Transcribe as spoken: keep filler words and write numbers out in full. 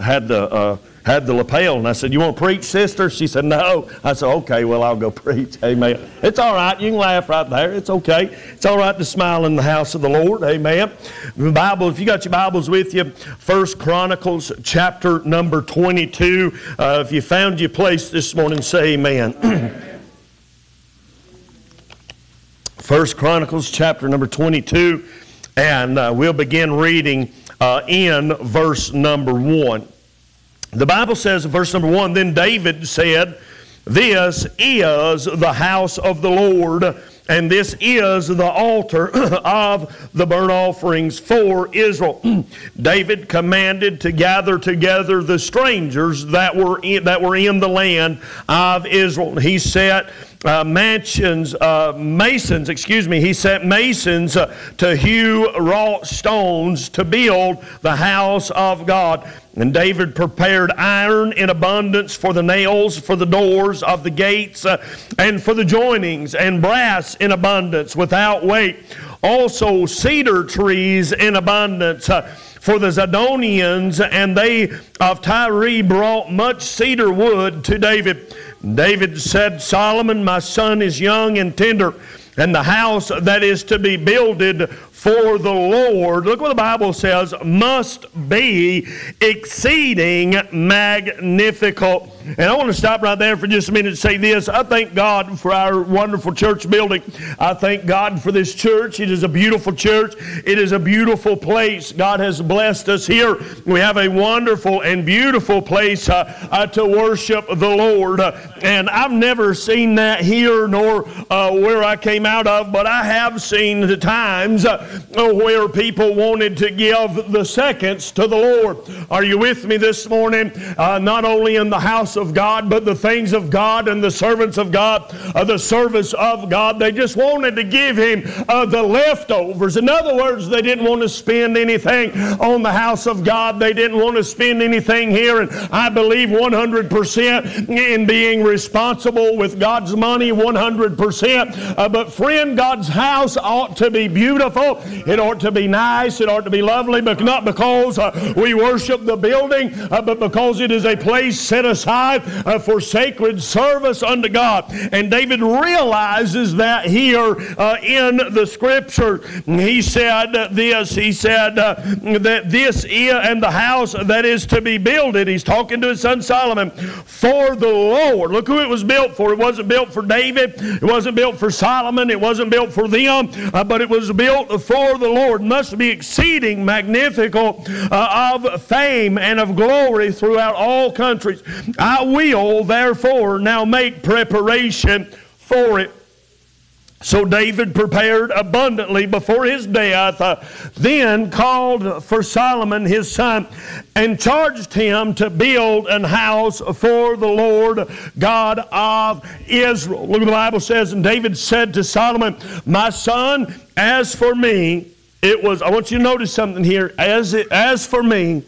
had the uh, had the lapel, and I said, "You want to preach, sister?" She said, "No." I said, "Okay, well, I'll go preach." Amen. It's all right. You can laugh right there. It's okay. It's all right to smile in the house of the Lord. Amen. The Bible, if you got your Bibles with you, First Chronicles chapter number twenty-two. Uh, if you found your place this morning, say amen. First Chronicles chapter number twenty-two, and uh, we'll begin reading uh, in verse number one. The Bible says in verse number one, "Then David said, This is the house of the Lord, and this is the altar of the burnt offerings for Israel." David commanded to gather together the strangers that were in, that were in the land of Israel. He set uh, mansions, uh, masons, excuse me, he set masons uh, to hew wrought stones to build the house of God. And David prepared iron in abundance for the nails, for the doors of the gates, uh, and for the joinings, and brass in abundance without weight. Also cedar trees in abundance uh, for the Zidonians, and they of Tyre brought much cedar wood to David. David said, "Solomon, my son, is young and tender, and the house that is to be builded for the Lord," look what the Bible says, "must be exceeding magnificent." And I want to stop right there for just a minute and say this. I thank God for our wonderful church building. I thank God for this church. It is a beautiful church. It is a beautiful place. God has blessed us here. We have a wonderful and beautiful place uh, uh, to worship the Lord. Uh, and I've never seen that here nor uh, where I came out of, but I have seen the times uh, where people wanted to give the seconds to the Lord. Are you with me this morning? Uh, not only in the house of God, but the things of God and the servants of God, uh, the service of God. They just wanted to give Him uh, the leftovers. In other words, they didn't want to spend anything on the house of God. They didn't want to spend anything here. And I believe one hundred percent in being responsible with God's money, one hundred percent. Uh, but friend, God's house ought to be beautiful. It ought to be nice. It ought to be lovely, but not because uh, we worship the building, uh, but because it is a place set aside Uh, for sacred service unto God. And David realizes that here uh, in the scripture. He said this, he said uh, that this is, and the house that is to be builded, he's talking to his son Solomon, for the Lord. Look who it was built for. It wasn't built for David. It wasn't built for Solomon. It wasn't built for them, uh, but it was built for the Lord. Must be exceeding magnificent uh, of fame and of glory throughout all countries. I will therefore now make preparation for it. So David prepared abundantly before his death, uh, then called for Solomon his son, and charged him to build an house for the Lord God of Israel. Look what the Bible says, "And David said to Solomon, My son, as for me," it was, I want you to notice something here, as, it, as for me,